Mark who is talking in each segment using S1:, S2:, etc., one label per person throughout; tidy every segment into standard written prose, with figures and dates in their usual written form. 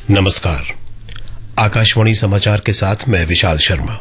S1: नमस्कार। आकाशवाणी समाचार के साथ मैं विशाल शर्मा।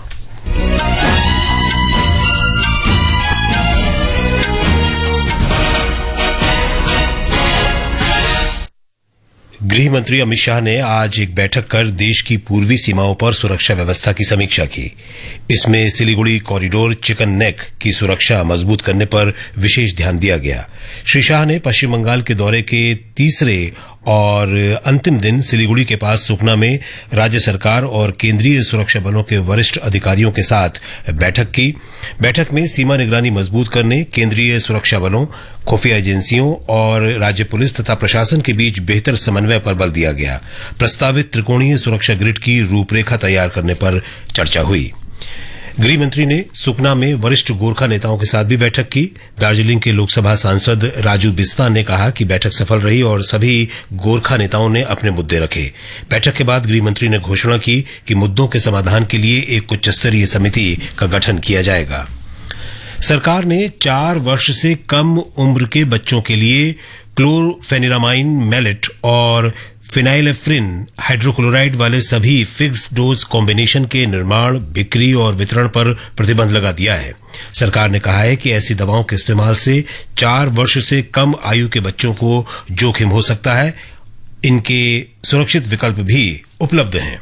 S1: गृह मंत्री अमित शाह ने आज एक बैठक कर देश की पूर्वी सीमाओं पर सुरक्षा व्यवस्था की समीक्षा की। इसमें सिलीगुड़ी कॉरिडोर चिकन नेक की सुरक्षा मजबूत करने पर विशेष ध्यान दिया गया। श्री शाह ने पश्चिम बंगाल के दौरे के तीसरे और अंतिम दिन सिलीगुड़ी के पास सुकना में राज्य सरकार और केंद्रीय सुरक्षा बलों के वरिष्ठ अधिकारियों के साथ बैठक की। बैठक में सीमा निगरानी मजबूत करने, केंद्रीय सुरक्षा बलों, खुफिया एजेंसियों और राज्य पुलिस तथा प्रशासन के बीच बेहतर समन्वय पर बल दिया गया। प्रस्तावित त्रिकोणीय सुरक्षा ग्रिड की रूपरेखा तैयार करने पर चर्चा हुई। गृह मंत्री ने सुकना में वरिष्ठ गोरखा नेताओं के साथ भी बैठक की। दार्जिलिंग के लोकसभा सांसद राजू बिस्ता ने कहा कि बैठक सफल रही और सभी गोरखा नेताओं ने अपने मुद्दे रखे। बैठक के बाद गृह मंत्री ने घोषणा की कि मुद्दों के समाधान के लिए एक उच्च स्तरीय समिति का गठन किया जाएगा। सरकार ने 4 वर्ष से कम उम्र के बच्चों के लिए क्लोरफेनिरामाइन मैलेट और फिनाइलेफ्रिन हाइड्रोक्लोराइड वाले सभी फिक्स डोज कॉम्बिनेशन के निर्माण, बिक्री और वितरण पर प्रतिबंध लगा दिया है। सरकार ने कहा है कि ऐसी दवाओं के इस्तेमाल से 4 वर्ष से कम आयु के बच्चों को जोखिम हो सकता है। इनके सुरक्षित विकल्प भी उपलब्ध हैं।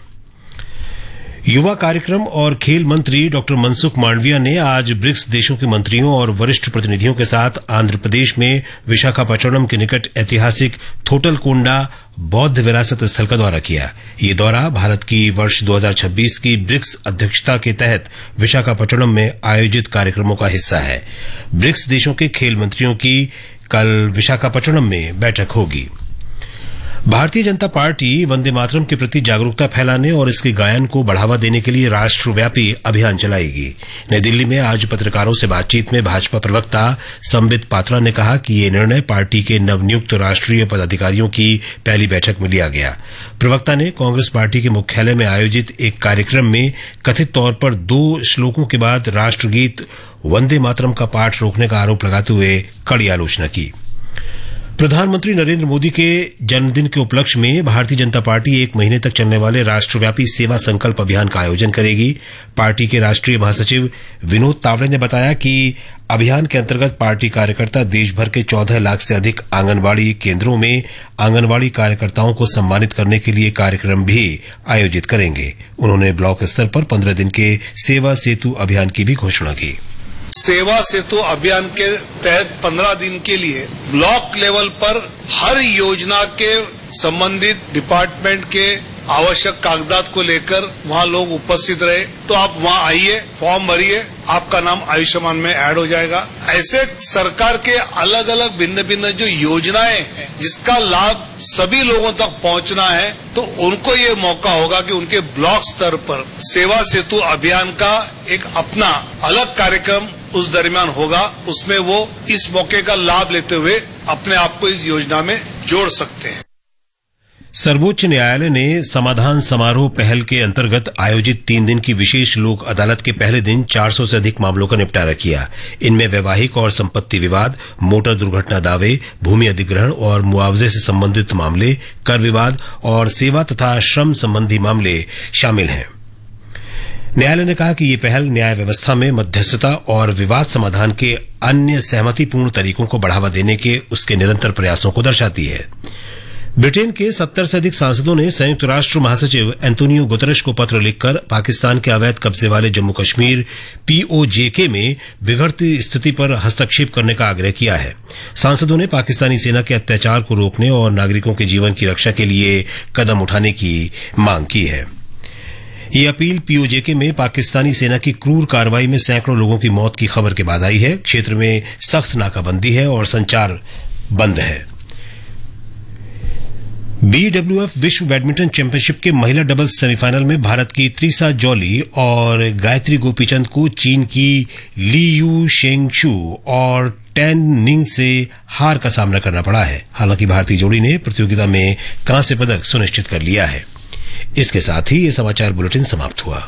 S1: युवा कार्यक्रम और खेल मंत्री डॉक्टर मनसुख मांडविया ने आज ब्रिक्स देशों के मंत्रियों और वरिष्ठ प्रतिनिधियों के साथ आंध्र प्रदेश में विशाखापट्टनम के निकट ऐतिहासिक थोटलकोंडा बौद्ध विरासत स्थल का दौरा किया। ये दौरा भारत की वर्ष 2026 की ब्रिक्स अध्यक्षता के तहत विशाखापट्टनम में आयोजित कार्यक्रमों का हिस्सा है। ब्रिक्स देशों के खेल मंत्रियों की कल विशाखापट्टनम में बैठक होगी। भारतीय जनता पार्टी वंदे मातरम के प्रति जागरूकता फैलाने और इसके गायन को बढ़ावा देने के लिए राष्ट्रव्यापी अभियान चलाएगी। नई दिल्ली में आज पत्रकारों से बातचीत में भाजपा प्रवक्ता संबित पात्रा ने कहा कि ये निर्णय पार्टी के नवनियुक्त राष्ट्रीय पदाधिकारियों की पहली बैठक में लिया गया। प्रवक्ता ने कांग्रेस पार्टी के मुख्यालय में आयोजित एक कार्यक्रम में कथित तौर पर 2 श्लोकों के बाद राष्ट्रगीत वंदे मातरम का पाठ रोकने का आरोप लगाते हुए कड़ी आलोचना की। प्रधानमंत्री नरेंद्र मोदी के जन्मदिन के उपलक्ष्य में भारतीय जनता पार्टी 1 महीने तक चलने वाले राष्ट्रव्यापी सेवा संकल्प अभियान का आयोजन करेगी। पार्टी के राष्ट्रीय महासचिव विनोद तावड़े ने बताया कि अभियान के अंतर्गत पार्टी कार्यकर्ता देश भर के 14 लाख से अधिक आंगनवाड़ी केंद्रों में आंगनवाड़ी कार्यकर्ताओं को सम्मानित करने के लिए कार्यक्रम भी आयोजित करेंगे। उन्होंने ब्लॉक स्तर पर 15 दिन के सेवा सेतु अभियान की भी घोषणा की।
S2: सेवा सेतु अभियान के तहत 15 दिन के लिए ब्लॉक लेवल पर हर योजना के संबंधित डिपार्टमेंट के आवश्यक कागजात को लेकर वहां लोग उपस्थित रहे। तो आप वहां आइए, फॉर्म भरिए, आपका नाम आयुष्मान में ऐड हो जाएगा। ऐसे सरकार के अलग अलग भिन्न भिन्न जो योजनाएं हैं जिसका लाभ सभी लोगों तक पहुंचना है, तो उनको ये मौका होगा कि उनके ब्लॉक स्तर पर सेवा सेतु अभियान का एक अपना अलग कार्यक्रम उस दरमियान होगा। उसमें वो इस मौके का लाभ लेते हुए अपने आप को इस योजना में जोड़ सकते हैं।
S1: सर्वोच्च न्यायालय ने समाधान समारोह पहल के अंतर्गत आयोजित 3 दिन की विशेष लोक अदालत के पहले दिन 400 से अधिक मामलों का निपटारा किया। इनमें वैवाहिक और संपत्ति विवाद, मोटर दुर्घटना दावे, भूमि अधिग्रहण और मुआवजे से संबंधित मामले, कर विवाद और सेवा तथा श्रम संबंधी मामले शामिल हैं। न्यायालय ने कहा कि ये पहल न्याय व्यवस्था में मध्यस्थता और विवाद समाधान के अन्य सहमतिपूर्ण तरीकों को बढ़ावा देने के उसके निरंतर प्रयासों को दर्शाती है। ब्रिटेन के 70 से अधिक सांसदों ने संयुक्त राष्ट्र महासचिव एंटोनियो गुतरश को पत्र लिखकर पाकिस्तान के अवैध कब्जे वाले जम्मू कश्मीर POJK में बिगड़ती स्थिति पर हस्तक्षेप करने का आग्रह किया है। सांसदों ने पाकिस्तानी सेना के अत्याचार को रोकने और नागरिकों के जीवन की रक्षा के लिए कदम उठाने की मांग की है। ये अपील POJK में पाकिस्तानी सेना की क्रूर कार्रवाई में सैकड़ों लोगों की मौत की खबर के बाद आई है। क्षेत्र में सख्त नाकाबंदी है और संचार बंद है। BWF विश्व बैडमिंटन चैंपियनशिप के महिला डबल्स सेमीफाइनल में भारत की त्रिसा जॉली और गायत्री गोपीचंद को चीन की लीयू शेंगशु और टैन निंग से हार का सामना करना पड़ा है। हालांकि भारतीय जोड़ी ने प्रतियोगिता में कांस्य पदक सुनिश्चित कर लिया है। इसके साथ ही ये समाचार बुलेटिन समाप्त हुआ।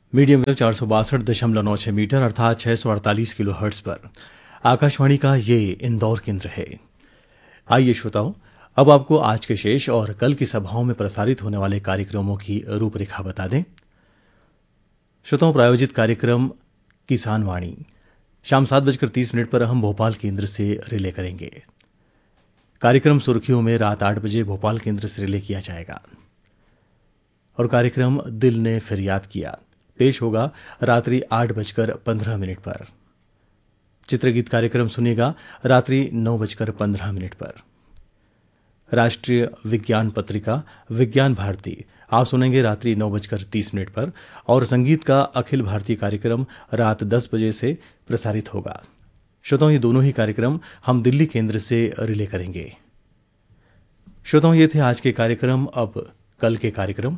S3: मीडियम वेव 462.96 मीटर अर्थात 648 किलो हर्ट्ज पर आकाशवाणी का ये इंदौर केंद्र है। आइए श्रोताओं, अब आपको आज के शेष और कल की सभाओं में प्रसारित होने वाले कार्यक्रमों की रूपरेखा बता दें। श्रोताओं, प्रायोजित कार्यक्रम किसान वाणी शाम 7:30 पर हम भोपाल केंद्र से रिले करेंगे। कार्यक्रम सुर्खियों में रात 8 बजे भोपाल केंद्र से रिले किया जाएगा और कार्यक्रम दिल ने फिर याद किया पेश होगा रात्रि 8:15 पर। चित्रगीत कार्यक्रम सुनिएगा रात्रि 9:15 पर। राष्ट्रीय विज्ञान पत्रिका विज्ञान भारती आप सुनेंगे रात्रि 9:30 पर और संगीत का अखिल भारतीय कार्यक्रम रात 10 बजे से प्रसारित होगा। श्रोताओं, ये दोनों ही कार्यक्रम हम दिल्ली केंद्र से रिले करेंगे। श्रोताओं, ये थे आज के कार्यक्रम। अब कल के कार्यक्रम।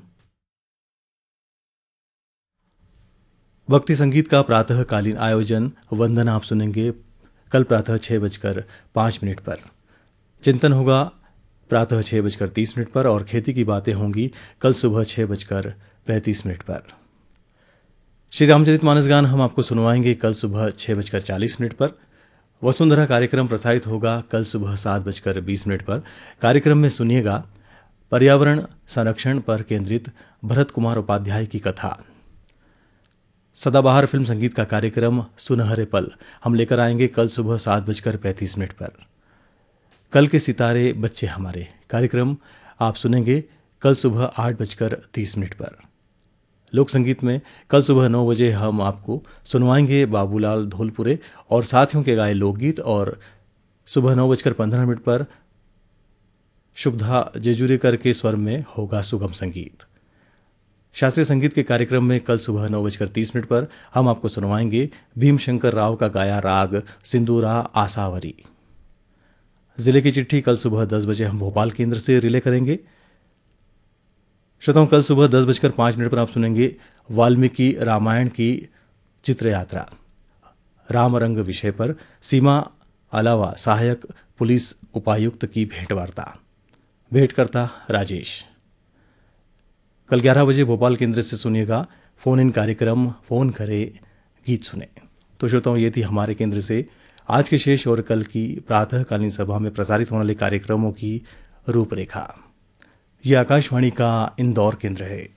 S3: भक्ति संगीत का प्रातःकालीन आयोजन वंदना आप सुनेंगे कल प्रातः 6:05 पर। चिंतन होगा प्रातः 6:30 पर और खेती की बातें होंगी कल सुबह 6:35 पर। श्री रामचरितमानस गान हम आपको सुनवाएंगे कल सुबह 6:40 पर। वसुंधरा कार्यक्रम प्रसारित होगा कल सुबह 7:20 पर। कार्यक्रम में सुनिएगा पर्यावरण संरक्षण पर केंद्रित भरत कुमार उपाध्याय की कथा। सदाबहार फिल्म संगीत का कार्यक्रम सुनहरे पल हम लेकर आएंगे कल सुबह 7:35 पर। कल के सितारे बच्चे हमारे कार्यक्रम आप सुनेंगे कल सुबह 8:30 पर। लोक संगीत में कल सुबह 9 बजे हम आपको सुनवाएंगे बाबूलाल धौलपुरे और साथियों के गाए लोकगीत और सुबह 9:15 पर शुभधा जेजुरेकर के स्वर में होगा सुगम संगीत। शास्त्रीय संगीत के कार्यक्रम में कल सुबह 9:30 पर हम आपको सुनवाएंगे भीमशंकर राव का गाया राग सिंदूरा आसावरी। जिले की चिट्ठी कल सुबह 10 बजे हम भोपाल केंद्र से रिले करेंगे। श्रोताओं, कल सुबह 10:05 पर आप सुनेंगे वाल्मीकि रामायण की चित्र यात्रा राम रंग विषय पर सीमा अलावा सहायक पुलिस उपायुक्त की भेंटवार्ता। भेंटकर्ता राजेश। कल 11 बजे भोपाल केंद्र से सुनिएगा फोन इन कार्यक्रम फोन करे गीत सुने। तो श्रोताओं, ये थी हमारे केंद्र से आज के शेष और कल की प्रातःकालीन सभा में प्रसारित होने वाले कार्यक्रमों की रूपरेखा। ये आकाशवाणी का इंदौर केंद्र है।